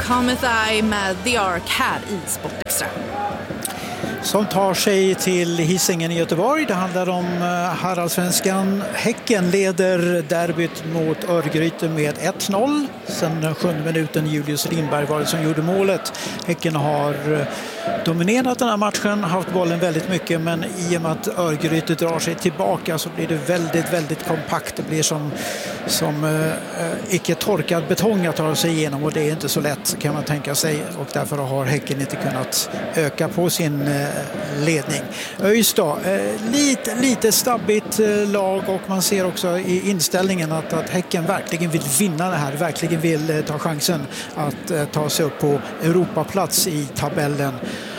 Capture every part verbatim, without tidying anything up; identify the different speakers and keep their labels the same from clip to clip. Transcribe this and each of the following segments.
Speaker 1: Cometh I med The Ark här i Sportextra.
Speaker 2: Som tar sig till Hisingen i Göteborg. Det handlar om herrallsvenskan. Häcken leder derbyt mot Örgryte med ett noll. Sen den sjunde minuten Julius Lindberg var det som gjorde målet. Häcken har dominerat den här matchen, haft bollen väldigt mycket, men i och med att Örgryte drar sig tillbaka så blir det väldigt, väldigt kompakt. Det blir som, som äh, icke-torkad betong att ta sig igenom, och det är inte så lätt kan man tänka sig, och därför har Häcken inte kunnat öka på sin äh, ledning. ÖIS då, äh, lite, lite stabbigt äh, lag, och man ser också i inställningen att, att Häcken verkligen vill vinna det här, verkligen vill äh, ta chansen att äh, ta sig upp på Europaplats i tabellen.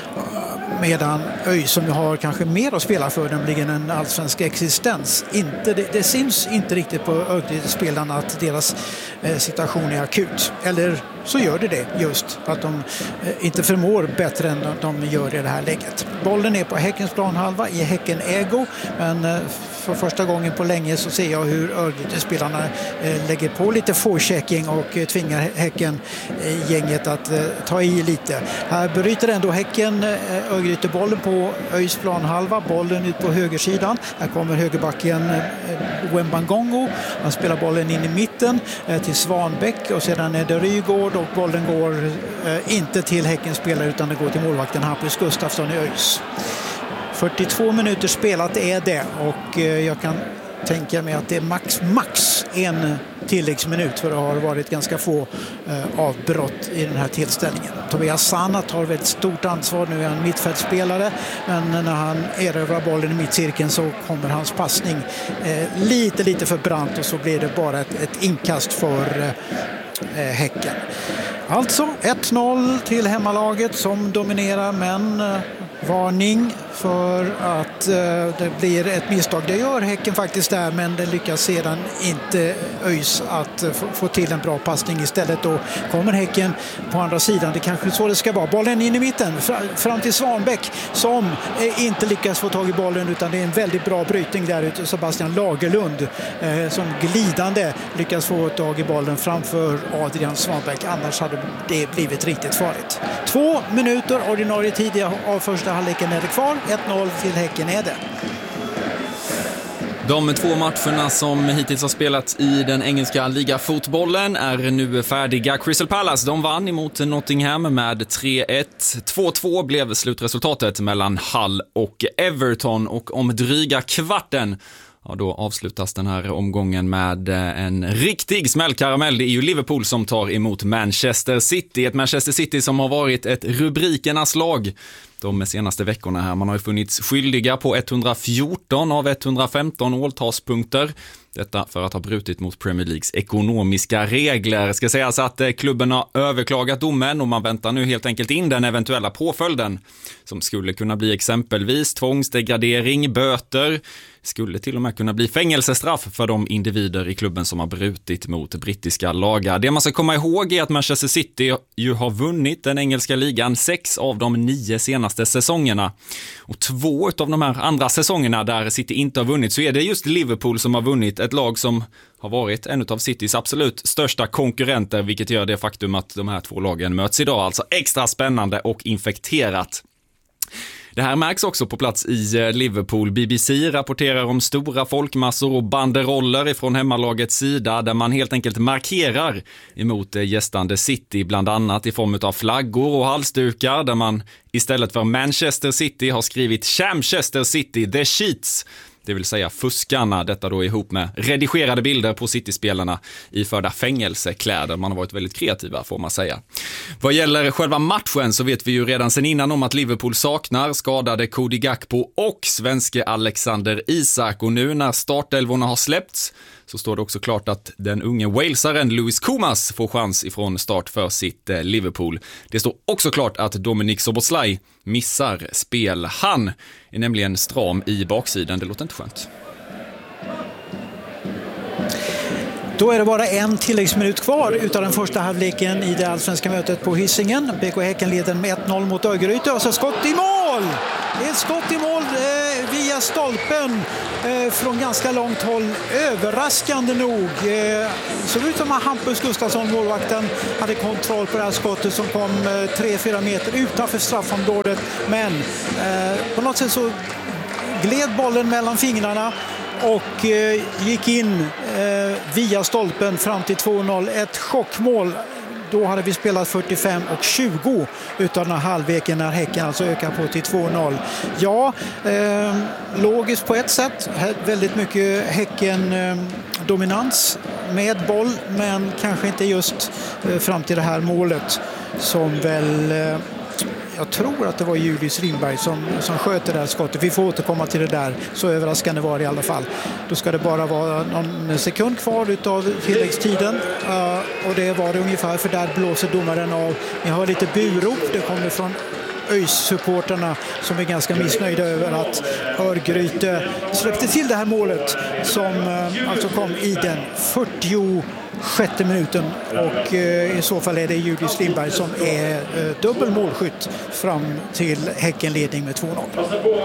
Speaker 2: Medan ÖIS, som har kanske mer att spela för, nämligen en allsvensk existens, inte, det, det syns inte riktigt på Örgryte-spelarna att deras eh, situation är akut. Eller så gör det det, just att de eh, inte förmår bättre än de, de gör i det här läget. Bollen är på Häckens planhalva i Häcken-ägo, men eh, för första gången på länge så ser jag hur Örgryte-spelarna eh, lägger på lite forechecking och eh, tvingar Häcken-gänget eh, att eh, ta i lite. Här bryter ändå Häcken eh, Örgryte bollen på ÖIS planhalva, bollen ut på högersidan. Här kommer högerbacken eh, Wembangongo. Han spelar bollen in i mitten eh, till Svanbäck, och sedan är det Rygård, och bollen går eh, inte till Häckens spelare utan det går till målvakten Hampus Gustafsson i ÖIS. fyrtiotvå minuter spelat är det, och jag kan tänka mig att det är max, max en tilläggsminut, för det har varit ganska få eh, avbrott i den här tillställningen. Tobias Sana tar väldigt stort ansvar, nu är han mittfältspelare, men när han erövrar bollen i mittcirkeln så kommer hans passning eh, lite, lite för brant, och så blir det bara ett, ett inkast för eh, Häcken. Alltså ett noll till hemmalaget som dominerar, men eh, varning för att eh, det blir ett misstag. Det gör Häcken faktiskt där, men det lyckas sedan inte ÖIS att eh, få till en bra passning. Istället då kommer Häcken på andra sidan. Det kanske är så det ska vara. Bollen in i mitten, fram till Svanbäck, som eh, inte lyckas få tag i bollen, utan det är en väldigt bra brytning där ute. Sebastian Lagerlund eh, som glidande lyckas få tag i bollen framför Adrian Svanbäck. Annars hade det blivit riktigt farligt. Två minuter ordinarie tid av första halvleken är det kvar. ett noll till Häcken är det.
Speaker 3: De två matcherna som hittills har spelats i den engelska ligafotbollen är nu färdiga. Crystal Palace, de vann emot Nottingham med tre ett. två två blev slutresultatet mellan Hull och Everton, och om dryga kvarten, ja, då avslutas den här omgången med en riktig smällkaramell. Det är ju Liverpool som tar emot Manchester City. Ett Manchester City som har varit ett rubrikernas lag de senaste veckorna här. Man har ju funnits skyldiga på etthundrafjorton av etthundrafemton åltalspunkter. Detta för att ha brutit mot Premier Leagues ekonomiska regler. Ska sägas att klubben har överklagat domen, och man väntar nu helt enkelt in den eventuella påföljden, som skulle kunna bli exempelvis tvångsdegradering, böter, skulle till och med kunna bli fängelsestraff för de individer i klubben som har brutit mot brittiska lagar. Det man ska komma ihåg är att Manchester City ju har vunnit den engelska ligan sex av de nio senaste säsongerna. Och två av de här andra säsongerna där City inte har vunnit, så är det just Liverpool som har vunnit, ett lag som har varit en av Citys absolut största konkurrenter, vilket gör det faktum att de här två lagen möts idag alltså extra spännande och infekterat. Det här märks också på plats i Liverpool. B B C rapporterar om stora folkmassor och banderoller ifrån hemmalagets sida, där man helt enkelt markerar emot gästande City, bland annat i form av flaggor och halsdukar, där man istället för Manchester City har skrivit Chamchester City, the Sheets. Det vill säga fuskarna, detta då ihop med redigerade bilder på City-spelarna i förda fängelsekläder. Man har varit väldigt kreativa, får man säga. Vad gäller själva matchen så vet vi ju redan sedan innan om att Liverpool saknar skadade Cody Gakpo och svenske Alexander Isak. Och nu när startelvorna har släppts så står det också klart att den unge walesaren Louis Koumas får chans ifrån start för sitt Liverpool. Det står också klart att Dominic Szoboszlai missar spel. Han är nämligen stram i baksidan. Det låter inte skönt.
Speaker 2: Då är det bara en tilläggsminut kvar utav den första halvleken i det allsvenska mötet på Hisingen. B K Häcken leder med ett noll mot Örgryte, och så skott i mål! mål. Ett skott i mål eh, via stolpen eh, från ganska långt håll. Överraskande nog. Eh, såg ut som att Hampus Gustafsson, målvakten, hade kontroll på det här skottet som kom eh, tre fyra meter utanför straffområdet. Men eh, på något sätt så gled bollen mellan fingrarna och eh, gick in eh, via stolpen fram till två noll. Ett chockmål. Då hade vi spelat fyrtiofem och tjugo utan den här halvleken när Häcken alltså ökar på till två noll. Ja, eh, logiskt på ett sätt. Väldigt mycket Häcken eh, dominans med boll, men kanske inte just eh, fram till det här målet som väl... Eh, Jag tror att det var Julius Lindberg som, som sköt det där skottet. Vi får återkomma till det där. Så överraskande var det i alla fall. Då ska det bara vara någon sekund kvar utav tilläggstiden. Uh, och det var det ungefär, för där blåser domaren av. Ni har lite burop. Det kommer från ÖIS-supporterna som är ganska missnöjda över att Örgryte släppte till det här målet som uh, alltså kom i den fyrtio sjätte minuten, och eh, i så fall är det Julius Lindberg som är eh, dubbel målskytt fram till Häckenledning med två noll.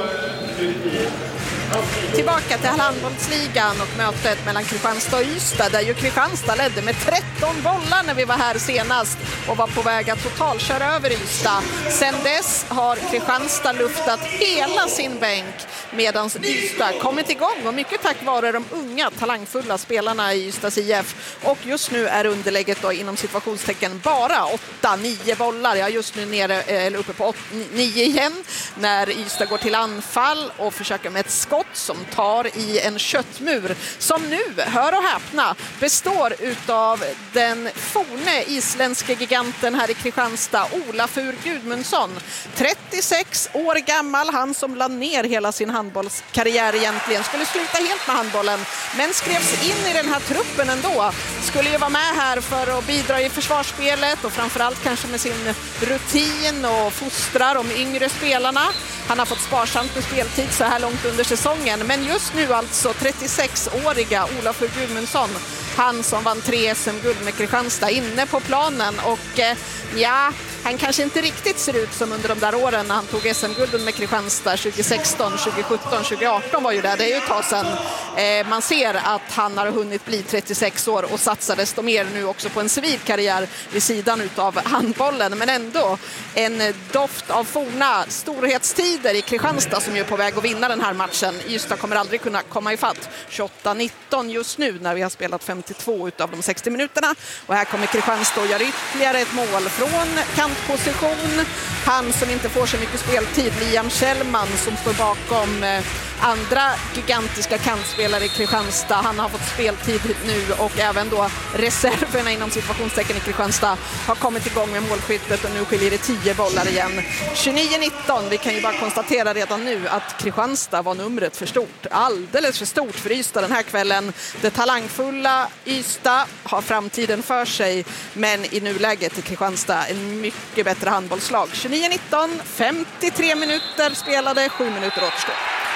Speaker 1: Tillbaka till handbollsligan och mötet mellan Kristianstad och Ystad, där ju Kristianstad ledde med tretton bollar när vi var här senast och var på väg att totalköra över Ystad. Sen dess har Kristianstad luftat hela sin bänk medan Ystad kommit igång, och mycket tack vare de unga talangfulla spelarna i Ystads I F. Och just nu är underlägget då inom situationstecken bara åtta nio bollar. Jag är just nu nere, eller uppe på nio igen när Ystad går till anfall och försöker med ett skott som tar i en köttmur som nu, hör och häpna, består utav den forne isländska giganten här i Kristianstad, Olafur Gudmundsson. trettiosex år gammal, han som la ner hela sin handbollskarriär egentligen, skulle sluta helt med handbollen, men skrevs in i den här truppen ändå. Skulle ju vara med här för att bidra i försvarsspelet och framförallt kanske med sin rutin och fostrar de yngre spelarna. Han har fått sparsamt med speltid så här långt under säsongen, men just nu alltså trettiosex-åriga Olafur Gudmundsson, han som vann tre S M-guld med Kristianstad, inne på planen. Och eh, ja, han kanske inte riktigt ser ut som under de där åren när han tog S M-gulden med Kristianstad tjugohundrasexton, tjugosjutton, tjugoarton var ju där, det är ju ett tag sedan. Eh, man ser att han har hunnit bli trettiosex år och satsar desto mer nu också på en civil karriär vid sidan utav handbollen, men ändå en doft av forna storhetstider i Kristianstad som är på väg att vinna den här matchen. Ystad kommer aldrig kunna komma i fatt. tjugoåtta nitton just nu när vi har spelat femtiotvå utav de sextio minuterna, och här kommer Kristianstad och gör ytterligare ett mål från kantposition. Han som inte får så mycket speltid, Liam Kjellman, som står bakom eh, andra gigantiska kantspelare i Kristianstad. Han har fått speltid nu, och även då reserverna inom situationstecken i Kristianstad har kommit igång med målskyttet, och nu skiljer det tio bollar igen. tjugonio nitton, vi kan ju bara konstatera redan nu att Kristianstad var numret för stort. Alldeles för stort för Ystad den här kvällen. Det talangfulla Ystad har framtiden för sig, men i nuläget är Kristianstad en mycket bättre handbollslag. tjugonio nitton, femtiotre minuter spelade, sju minuter återstår.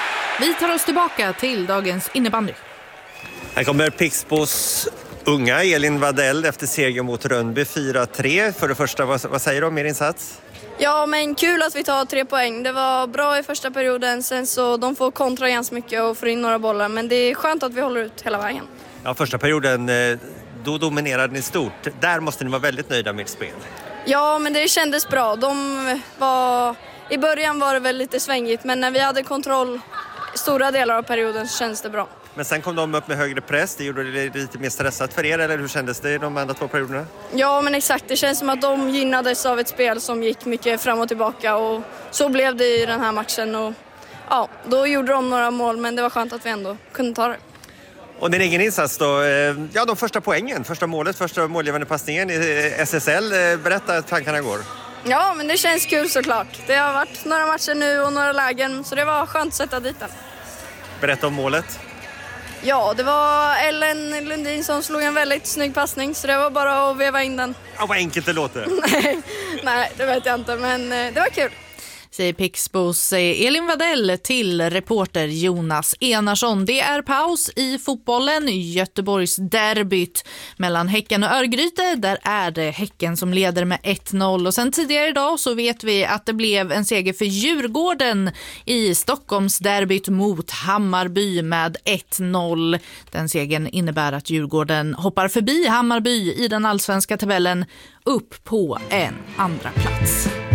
Speaker 4: Vi tar oss tillbaka till dagens innebandy.
Speaker 5: Här kommer Pixbos unga Elin Wadell efter seger mot Rönnby fyra tre. För det första, vad, vad säger du om er insats?
Speaker 6: Ja, men kul att vi tar tre poäng. Det var bra i första perioden, sen så de får kontra ganska mycket och får in några bollar. Men det är skönt att vi håller ut hela vägen.
Speaker 5: Ja, första perioden, då dominerade ni stort. Där måste ni vara väldigt nöjda med ert spel.
Speaker 6: Ja, men det kändes bra. De var... I början var det väl lite svängigt, men när vi hade kontroll stora delar av perioden så kändes det bra.
Speaker 5: Men sen kom de upp med högre press. Det gjorde det lite mer stressat för er, eller hur kändes det i de andra två perioderna?
Speaker 6: Ja, men exakt. Det känns som att de gynnades av ett spel som gick mycket fram och tillbaka, och så blev det i den här matchen. Och ja, då gjorde de några mål, men det var skönt att vi ändå kunde ta det.
Speaker 5: Och din egen insats då, ja, de första poängen, första målet, första målgivande passningen i S S L. Berätta hur tankarna går.
Speaker 6: Ja, men det känns kul såklart. Det har varit några matcher nu och några lägen, så det var skönt att sätta dit den.
Speaker 5: Berätta om målet.
Speaker 6: Ja, det var Ellen Lundin som slog en väldigt snygg passning, så det var bara att veva in den.
Speaker 5: Ja, vad enkelt det låter.
Speaker 6: nej, nej, det vet jag inte, men det var kul.
Speaker 4: säger Pixbos Elin Wadell till reporter Jonas Enarsson. Det är paus i fotbollen. Göteborgs derbyt mellan Häcken och Örgryte. Där är det Häcken som leder med ett noll. Och sen tidigare idag så vet vi att det blev en seger för Djurgården i Stockholms derbyt mot Hammarby med ett noll. Den segern innebär att Djurgården hoppar förbi Hammarby i den allsvenska tabellen upp på en andra plats.